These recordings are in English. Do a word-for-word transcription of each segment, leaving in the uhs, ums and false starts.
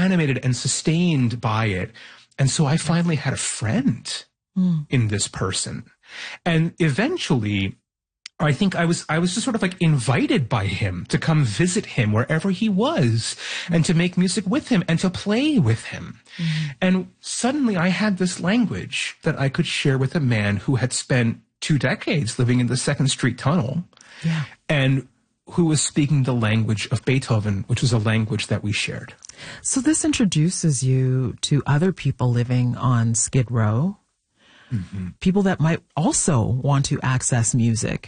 animated and sustained by it. And so I finally had a friend mm. in this person. And eventually, I think I was I was just sort of like invited by him to come visit him wherever he was and to make music with him and to play with him. Mm-hmm. And suddenly I had this language that I could share with a man who had spent two decades living in the Second Street Tunnel yeah. and who was speaking the language of Beethoven, which was a language that we shared. So this introduces you to other people living on Skid Row, mm-hmm. people that might also want to access music.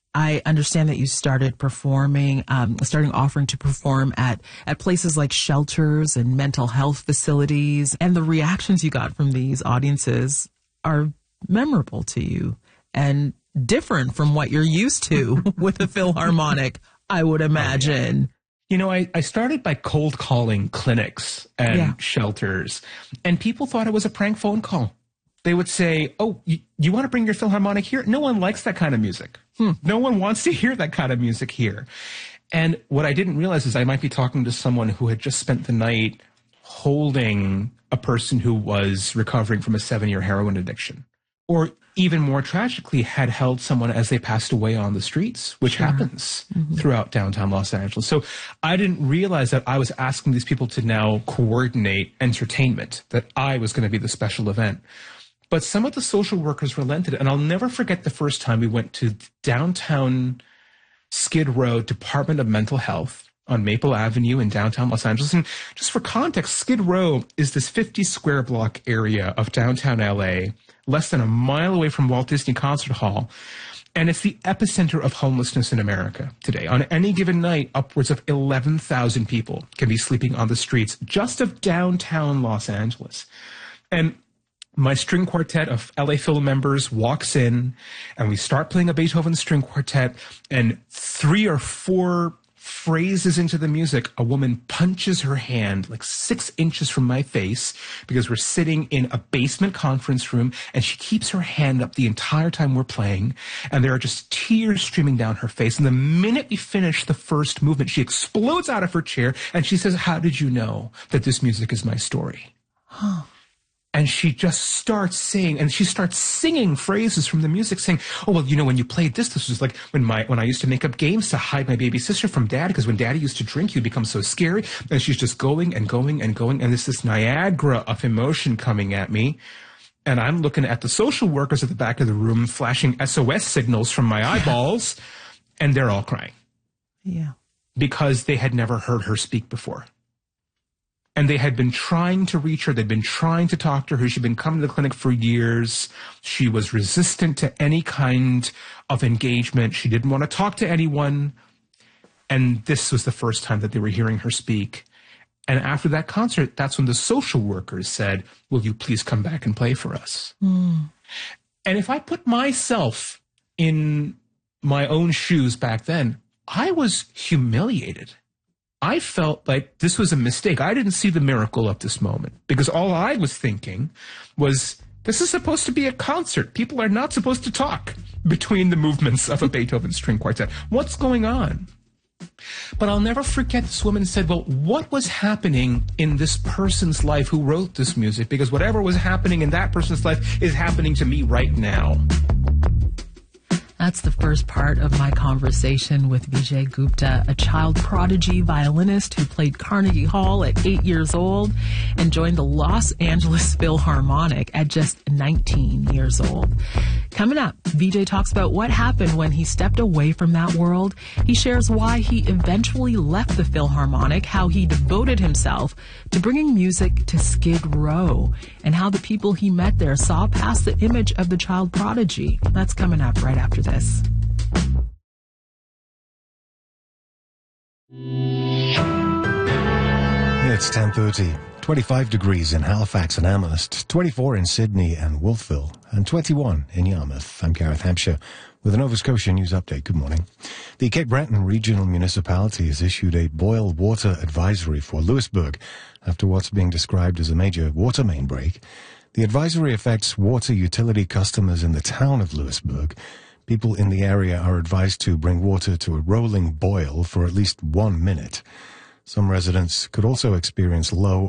I understand that you started performing, um, starting offering to perform at, at places like shelters and mental health facilities. And the reactions you got from these audiences are memorable to you and different from what you're used to with the Philharmonic, I would imagine. Oh, yeah. You know, I, I started by cold calling clinics and yeah. shelters, and people thought it was a prank phone call. They would say, oh, you, you want to bring your Philharmonic here? No one likes that kind of music. Hmm. No one wants to hear that kind of music here. And what I didn't realize is I might be talking to someone who had just spent the night holding a person who was recovering from a seven-year heroin addiction. Or even more tragically, had held someone as they passed away on the streets, which sure. happens mm-hmm. throughout downtown Los Angeles. So I didn't realize that I was asking these people to now coordinate entertainment, that I was going to be the special event. But some of the social workers relented, and I'll never forget the first time we went to downtown Skid Row Department of Mental Health on Maple Avenue in downtown Los Angeles. And just for context, Skid Row is this fifty square block area of downtown L A, less than a mile away from Walt Disney Concert Hall. And it's the epicenter of homelessness in America today. On any given night, upwards of eleven thousand people can be sleeping on the streets just of downtown Los Angeles. And my string quartet of L A Phil members walks in, and we start playing a Beethoven string quartet, and three or four phrases into the music, a woman punches her hand like six inches from my face because we're sitting in a basement conference room, and she keeps her hand up the entire time we're playing, and there are just tears streaming down her face. And the minute we finish the first movement, she explodes out of her chair, and she says, "How did you know that this music is my story?" Huh. And she just starts saying, and she starts singing phrases from the music, saying, "Oh, well, you know, when you played this, this was like when my when I used to make up games to hide my baby sister from Dad, because when Daddy used to drink, he'd become so scary." And she's just going and going and going, and there's this Niagara of emotion coming at me. And I'm looking at the social workers at the back of the room, flashing S O S signals from my eyeballs, and they're all crying. Yeah. Because they had never heard her speak before. And they had been trying to reach her. They'd been trying to talk to her. She'd been coming to the clinic for years. She was resistant to any kind of engagement. She didn't want to talk to anyone. And this was the first time that they were hearing her speak. And after that concert, that's when the social workers said, "Will you please come back and play for us?" Mm. And if I put myself in my own shoes back then, I was humiliated. I felt like this was a mistake. I didn't see the miracle of this moment, because all I was thinking was, this is supposed to be a concert. People are not supposed to talk between the movements of a Beethoven string quartet. What's going on? But I'll never forget, this woman said, "Well, what was happening in this person's life who wrote this music? Because whatever was happening in that person's life is happening to me right now." That's the first part of my conversation with Vijay Gupta, a child prodigy violinist who played Carnegie Hall at eight years old and joined the Los Angeles Philharmonic at just nineteen years old. Coming up, Vijay talks about what happened when he stepped away from that world. He shares why he eventually left the Philharmonic, how he devoted himself to bringing music to Skid Row, and how the people he met there saw past the image of the child prodigy. That's coming up right after this. This. It's ten thirty. twenty-five degrees in Halifax and Amherst, twenty-four in Sydney and Wolfville, and twenty-one in Yarmouth. I'm Gareth Hampshire with a Nova Scotia News Update. Good morning. The Cape Breton Regional Municipality has issued a boil water advisory for Louisbourg after what's being described as a major water main break. The advisory affects water utility customers in the town of Louisbourg. People in the area are advised to bring water to a rolling boil for at least one minute. Some residents could also experience low